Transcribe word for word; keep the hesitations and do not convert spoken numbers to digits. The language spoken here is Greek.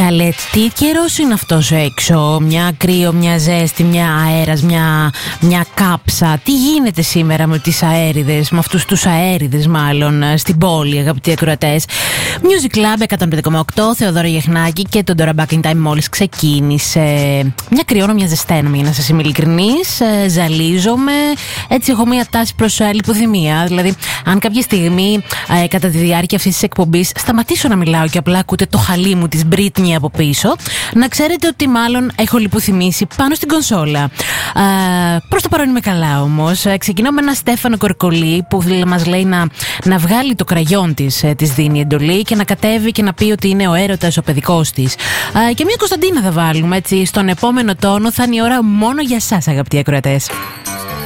Καλέ, τι καιρός είναι αυτός έξω? Μια κρύο, μια ζέστη, μια αέρας, μια, μια κάψα. Τι γίνεται σήμερα με τις αέριδες, με αυτούς τους αέριδες μάλλον, στην πόλη, αγαπητοί ακροατές? Music Club εκατόν πέντε κόμμα οκτώ, Θεοδόρα Γεχνάκη και το Dora Back in Time μόλις ξεκίνησε. Μια κρυόνα, μια ζεσταίνομαι, για να σας είμαι ειλικρινής. Ζαλίζομαι. Έτσι έχω μια τάση προς λιποθυμία. Δηλαδή, αν κάποια στιγμή ε, κατά τη διάρκεια αυτής της εκπομπής σταματήσω να μιλάω και απλά ακούτε το χαλί μου της Britney από πίσω, να ξέρετε ότι μάλλον έχω λιποθυμήσει πάνω στην κονσόλα. Ε, προς το παρόν είμαι καλά όμως. Ε, ξεκινώ με ένα Στέφανο Κορκολί που μας λέει να, να βγάλει το κραγιόν της, ε, της δίνει εντολή και να κατέβει και να πει ότι είναι ο έρωτας ο παιδικός της. Ε, και μια Κωνσταντίνα θα βάλουμε έτσι. Στον επόμενο τόνο θα είναι η ώρα μόνο για σας, αγαπητοί ακροατές.